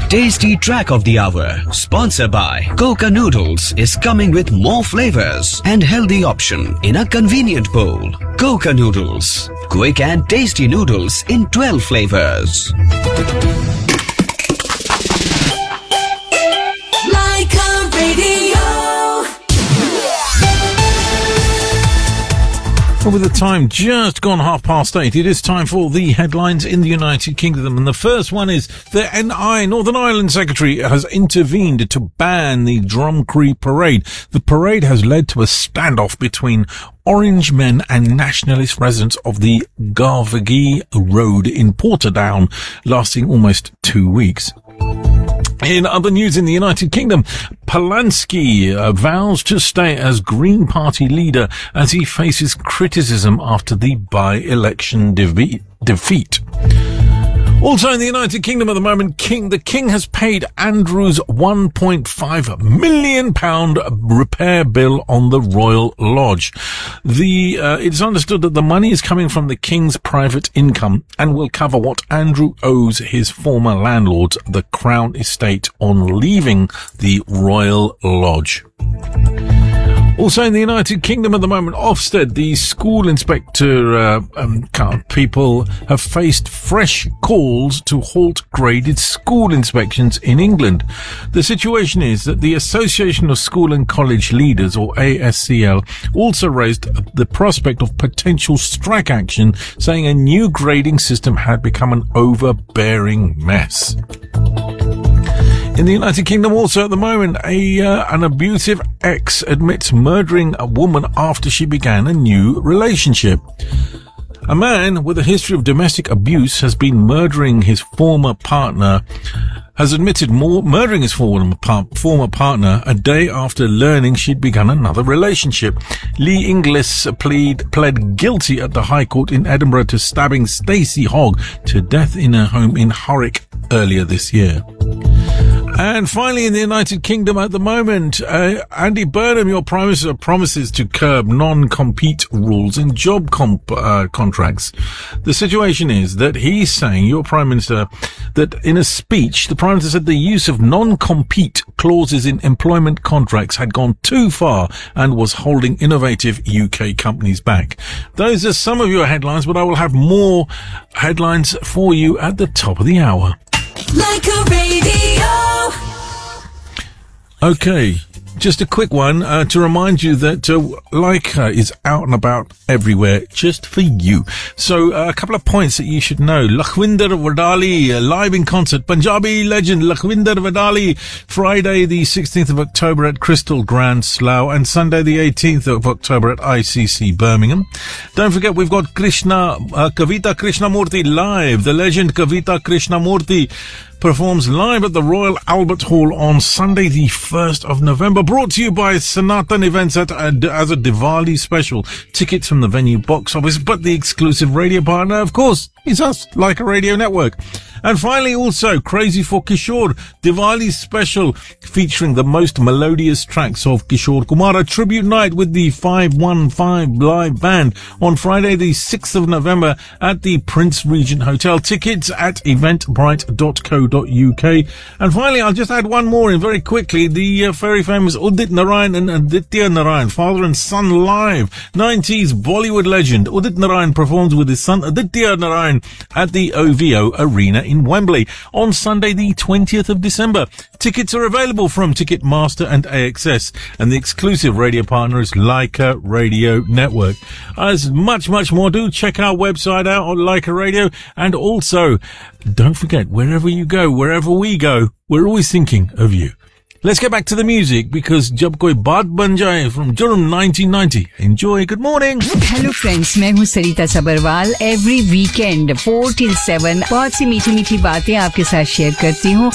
Tasty Track of the Hour, sponsored by Coca Noodles, is coming with more flavors and healthy option in a convenient bowl. Coca Noodles, quick and tasty noodles in 12 flavors. Well, with the time just gone 8:30, it is time for the headlines in the United Kingdom. And the first one is the NI, Northern Ireland Secretary, has intervened to ban the Drumcree Parade. The parade has led to a standoff between Orange men and nationalist residents of the Garvaghy Road in Portadown, lasting almost 2 weeks. In other news in the United Kingdom, Polanski vows to stay as Green Party leader as he faces criticism after the by-election defeat. Also in the United Kingdom at the moment, the King has paid Andrews £1.5 million repair bill on the Royal Lodge. It's understood that the money is coming from the King's private income and will cover what Andrew owes his former landlords, the Crown Estate, on leaving the Royal Lodge. Also in the United Kingdom at the moment, Ofsted, the school inspector people have faced fresh calls to halt graded school inspections in England. The situation is that the Association of School and College Leaders, or ASCL, also raised the prospect of potential strike action, saying a new grading system had become an overbearing mess. In the United Kingdom also at the moment, an abusive ex admits murdering a woman after she began a new relationship. A man with a history of domestic abuse has been murdering his former partner, has admitted murdering his former partner a day after learning she'd begun another relationship. Lee Inglis pled guilty at the High Court in Edinburgh to stabbing Stacey Hogg to death in her home in Horwich earlier this year. And finally, in the United Kingdom at the moment, Andy Burnham, your Prime Minister, promises to curb non-compete rules in job contracts. The situation is that he's saying, your Prime Minister, that in a speech, the Prime Minister said the use of non-compete clauses in employment contracts had gone too far and was holding innovative UK companies back. Those are some of your headlines, but I will have more headlines for you at the top of the hour. Like a radio. Okay, just a quick one to remind you that Leica is out and about everywhere just for you. So a couple of points that you should know. Lakhwinder Wadali live in concert. Punjabi legend Lakhwinder Wadali, Friday the 16th of October at Crystal Grand Slough and Sunday the 18th of October at ICC Birmingham. Don't forget we've got Kavita Krishnamurthy live. The legend Kavita Krishnamurthy performs live at the Royal Albert Hall on Sunday the 1st of November, brought to you by Sanatan Events as a Diwali special. Tickets from the venue box office, but the exclusive radio partner, of course, is us, Like a Radio Network. And finally, also, Crazy for Kishore, Diwali special featuring the most melodious tracks of Kishore Kumar, a tribute night with the 515 live band on Friday the 6th of November at the Prince Regent Hotel. Tickets at eventbrite.co.uk. And finally, I'll just add one more in very quickly. The very famous Udit Narayan and Aditya Narayan, father and son live. 90s Bollywood legend Udit Narayan performs with his son Aditya Narayan at the OVO Arena in Wembley on Sunday the 20th of December. Tickets are available from Ticketmaster and AXS, and the exclusive radio partner is Leica Radio Network. There's much more. Do check our website out on Leica Radio, and also don't forget, wherever you go, wherever we go, we're always thinking of you. Let's get back to the music, because Jab Koi Baat Ban Jaye from Jurum 1990. Enjoy. Good morning. Hello friends, मैं हूँ सरिता Sabharwal. Every weekend 4 till 7 बहुत सी मीठी बातें आपके साथ share करती हूँ.